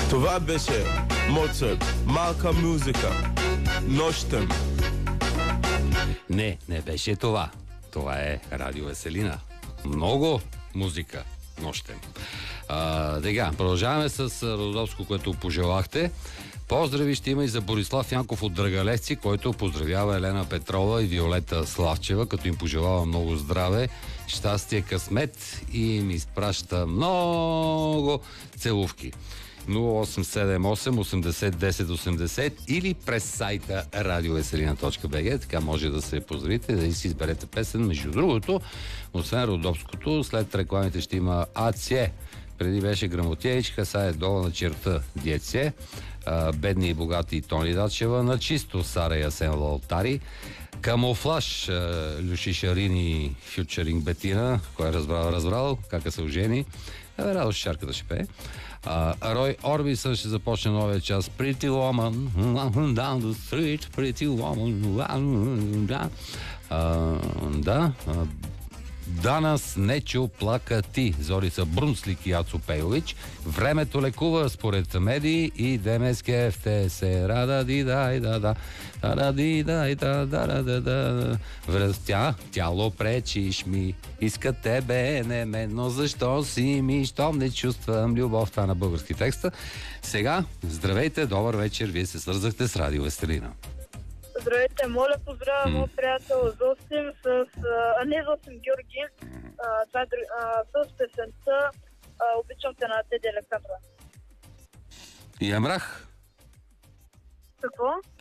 Това беше Моцарт, малка музика, нощем. Не беше това. Това е Радио Веселина. Много музика нощем. Сега, продължаваме с Родопско, което пожелахте. Поздрави ще има и за Борислав Янков от Драгалевци, който поздравява Елена Петрова и Виолета Славчева, като им пожелава много здраве, щастие, късмет и им изпраща много целувки. 0878 80 10 80 или през сайта radioveselina.bg. Така може да се поздравите, да си изберете песен. Между другото, освен Родопското, след рекламите ще има АЦ. Преди беше Грамотевичка, сега е долу на черта Диеце. Бедни и богати Тони Дачева, на чисто Сара Ясен Лалтари, Камуфлаж Люши Шарини, фьючеринг Бетина, кой е разбрал, как се ожени. Радо Шарката ще пее. Рой Орбисън ще започне новия час. Pretty woman, down the street, pretty woman. Да. Данас Нечо плака ти. Зорица Брунслик и Ацо Пейлович. Времето лекува според медии и демеске в се рада ди дай да да ради дай да да да да връстя тяло пречиш ми иска тебе не мен, но защо си ми, щом не чувствам любов. Това на български текста. Сега, здравейте, добър вечер, вие се свързахте с Радио Веселина. Здравейте, моля поздравя моят приятел Зосим не Зосим, Георги, това е с песента Обичам те на Теди Александрова. И Амрах. Какво?